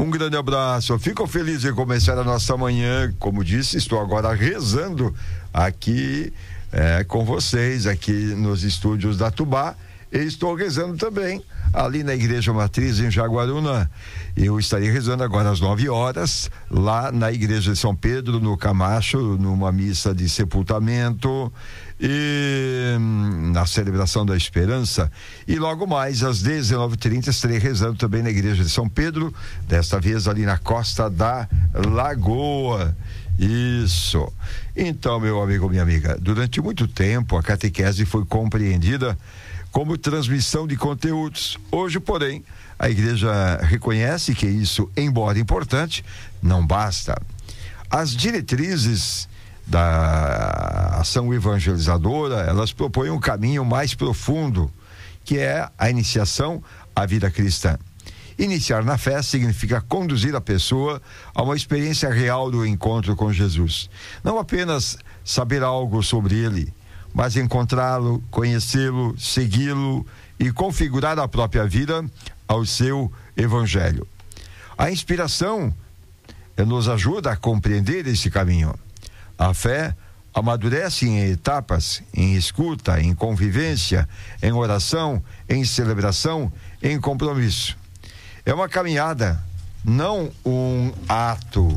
Um grande abraço. Fico feliz em começar a nossa manhã. Como disse, estou agora rezando aqui com vocês, aqui nos estúdios da Tubá. E estou rezando também ali na Igreja Matriz em Jaguaruna. Eu estarei rezando agora às 9 horas, lá na Igreja de São Pedro, no Camacho, numa missa de sepultamento e na celebração da Esperança. E logo mais, às 19h30, estarei rezando também na Igreja de São Pedro, desta vez ali na Costa da Lagoa. Isso. Então, meu amigo, minha amiga, durante muito tempo a catequese foi compreendida como transmissão de conteúdos. Hoje, porém, a igreja reconhece que isso, embora importante, não basta. As diretrizes da ação evangelizadora, elas propõem um caminho mais profundo, que é a iniciação à vida cristã. Iniciar na fé significa conduzir a pessoa a uma experiência real do encontro com Jesus. Não apenas saber algo sobre ele, mas encontrá-lo, conhecê-lo, segui-lo e configurar a própria vida ao seu evangelho. A inspiração nos ajuda a compreender esse caminho. A fé amadurece em etapas, em escuta, em convivência, em oração, em celebração, em compromisso. É uma caminhada, não um ato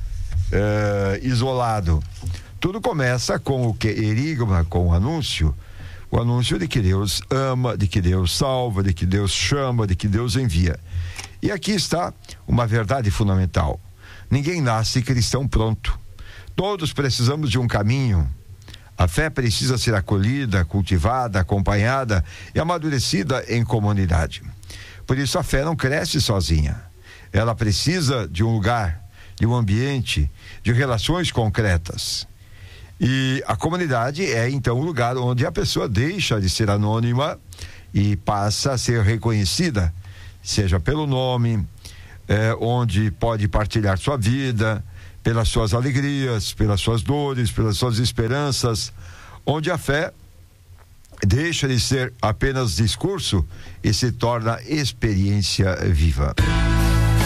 isolado. Tudo começa com o querigma, com o anúncio de que Deus ama, de que Deus salva, de que Deus chama, de que Deus envia. E aqui está uma verdade fundamental: ninguém nasce cristão pronto. Todos precisamos de um caminho. A fé precisa ser acolhida, cultivada, acompanhada e amadurecida em comunidade. Por isso a fé não cresce sozinha. Ela precisa de um lugar, de um ambiente, de relações concretas. E a comunidade é então o lugar onde a pessoa deixa de ser anônima e passa a ser reconhecida, seja pelo nome, onde pode partilhar sua vida, pelas suas alegrias, pelas suas dores, pelas suas esperanças, onde a fé deixa de ser apenas discurso e se torna experiência viva.